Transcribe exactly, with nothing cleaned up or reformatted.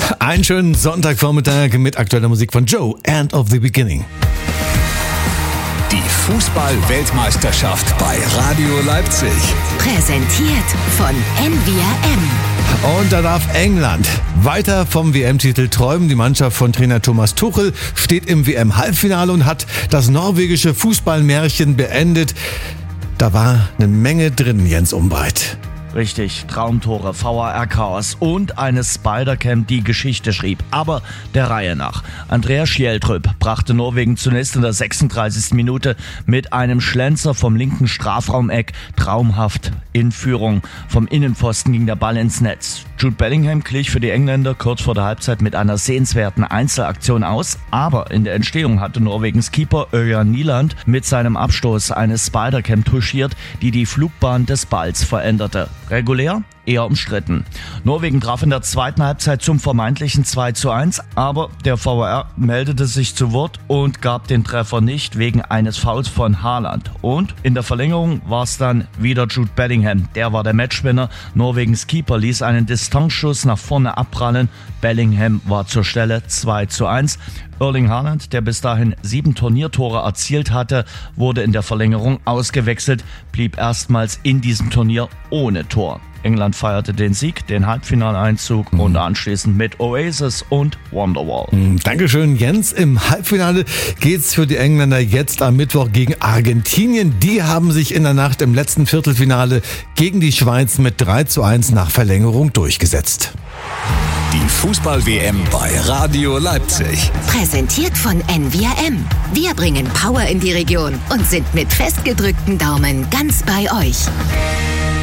Einen schönen Sonntagvormittag mit aktueller Musik von Joe, End of the Beginning. Die Fußball-Weltmeisterschaft bei Radio Leipzig. Präsentiert von N V R M. Und da darf England weiter vom W M-Titel träumen. Die Mannschaft von Trainer Thomas Tuchel steht im W M-Halbfinale und hat das norwegische Fußballmärchen beendet. Da war eine Menge drin, Jens Umbreit. Richtig, Traumtore, V A R-Chaos und eine Spider-Cam, die Geschichte schrieb. Aber der Reihe nach. Andreas Schjelderup brachte Norwegen zunächst in der sechsunddreißigsten Minute mit einem Schlenzer vom linken Strafraumeck traumhaft in Führung. Vom Innenpfosten ging der Ball ins Netz. Jude Bellingham glich für die Engländer kurz vor der Halbzeit mit einer sehenswerten Einzelaktion aus. Aber in der Entstehung hatte Norwegens Keeper Ørjan Nyland mit seinem Abstoß eine Spider-Cam touchiert, die die Flugbahn des Balls veränderte. Regulär? Eher umstritten. Norwegen traf in der zweiten Halbzeit zum vermeintlichen zwei zu eins, aber der V A R meldete sich zu Wort und gab den Treffer nicht wegen eines Fouls von Haaland. Und in der Verlängerung war es dann wieder Jude Bellingham. Der war der Matchwinner. Norwegens Keeper ließ einen Distanzschuss nach vorne abprallen. Bellingham war zur Stelle zwei zu eins. Erling Haaland, der bis dahin sieben Turniertore erzielt hatte, wurde in der Verlängerung ausgewechselt, blieb erstmals in diesem Turnier ohne Tor. England feierte den Sieg, den Halbfinaleinzug mhm. und anschließend mit Oasis und Wonderwall. Mhm, Dankeschön, Jens. Im Halbfinale geht's für die Engländer jetzt am Mittwoch gegen Argentinien. Die haben sich in der Nacht im letzten Viertelfinale gegen die Schweiz mit drei zu eins nach Verlängerung durchgesetzt. Die Fußball-W M bei Radio Leipzig. Präsentiert von N V R M. Wir bringen Power in die Region und sind mit festgedrückten Daumen ganz bei euch.